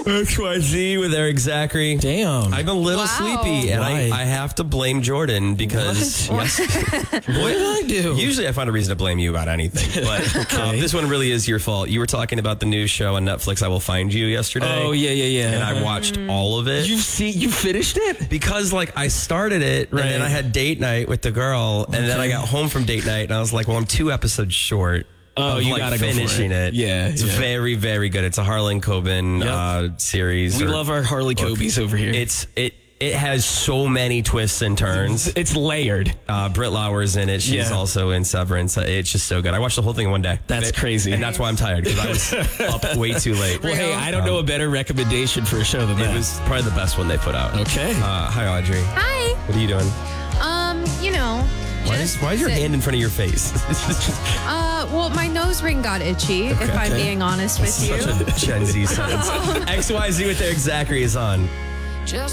XYZ with Eric Zachary. Damn. I'm a little sleepy, and I have to blame Jordan because what did I do? Usually I find a reason to blame you about anything, but this one really is your fault. You were talking about the new show on Netflix, I Will Find You, yesterday. Oh, yeah. And I watched all of it. You finished it? Because, I started it, and then I had date night with the girl, and then I got home from date night, and I was like, well, I'm 2 episodes short. Oh, you gotta finishing go for it. Yeah, it's very, very good. It's a Harlan Coben series. We love our Harley Cobies over here. It has so many twists and turns. It's layered. Britt Lauer's in it. She's also in Severance. It's just so good. I watched the whole thing in one day. That's crazy. And that's why I'm tired, because I was up way too late. Well, hey, I don't know a better recommendation for a show than that. It was probably the best one they put out. Okay. Hi, Audrey. Hi. What are you doing? Why is your hand in front of your face? Well, my nose ring got itchy, if I'm being honest with you. Such a Gen Z sentence. XYZ with Eric Zachary is on.